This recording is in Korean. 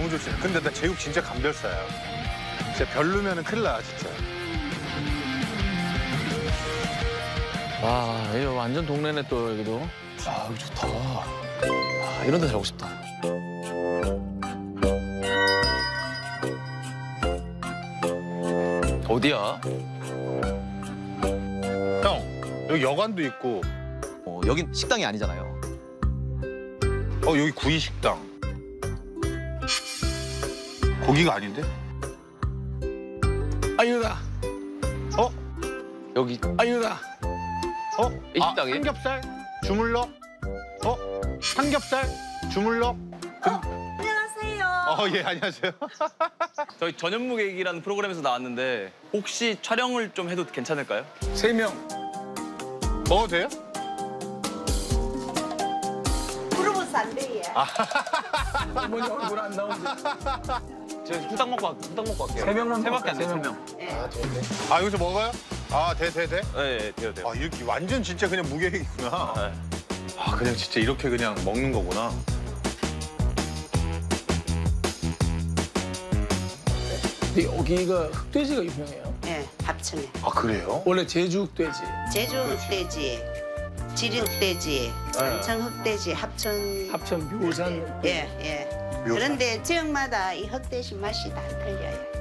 너무 좋지. 근데 나 제육 진짜 감별사야. 진짜 별로면은 큰일 나, 진짜. 와, 이거 완전 동네네 또 여기도. 아, 여기 좋다. 아, 이런 데 살고 싶다. 어디야? 형, 여기 여관도 있고. 여긴 식당이 아니잖아요. 여기 구이식당. 고기가 아닌데? 아유다. 어? 여기 아유다. 이 식당이? 삼겹살? 주물럭? 삼겹살? 주물럭? 안녕하세요. 예, 안녕하세요. 저희 전현무객이라는 프로그램에서 나왔는데 혹시 촬영을 좀 해도 괜찮을까요? 3명. 먹어도 돼요? 물어보서 안 돼, 얘. 어머니 얼굴 안 나오지. 제가 후딱 먹고 갈게요. 3명만 세 밖에 안 돼요, 3명. 3명. 아, 여기서 먹어요? 돼. 네, 돼요. 아, 이렇게 완전 진짜 그냥 무계획이구나. 네. 아, 그냥 진짜 이렇게 그냥 먹는 거구나. 근데 여기가 흑돼지가 유명해요. 예, 합천에. 아, 그래요? 원래 제주 흑돼지. 제주 흑돼지, 지리 흑돼지, 산청 흑돼지, 합천 묘산 흑돼지. 예. 그런데 지역마다 이 흑돼지 맛이 다 틀려요.